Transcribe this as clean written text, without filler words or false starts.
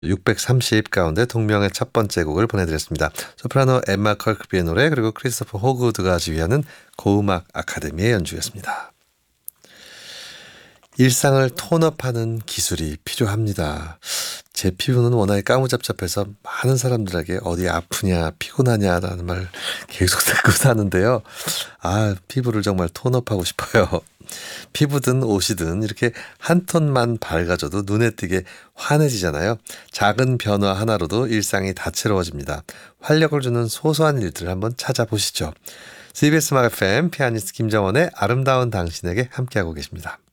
630 가운데 동명의 첫 번째 곡을 보내드렸습니다. 소프라노 엠마 컬크비의 노래 그리고 크리스토퍼 호그드가 지휘하는 고음악 아카데미의 연주였습니다. 일상을 톤업하는 기술이 필요합니다. 제 피부는 워낙에 까무잡잡해서 많은 사람들에게 어디 아프냐 피곤하냐라는 말 계속 듣고 사는데요. 피부를 정말 톤업하고 싶어요. 피부든 옷이든 이렇게 한 톤만 밝아져도 눈에 띄게 환해지잖아요. 작은 변화 하나로도 일상이 다채로워집니다. 활력을 주는 소소한 일들을 한번 찾아보시죠. CBS 음악 FM 피아니스트 김정원의 아름다운 당신에게 함께하고 계십니다.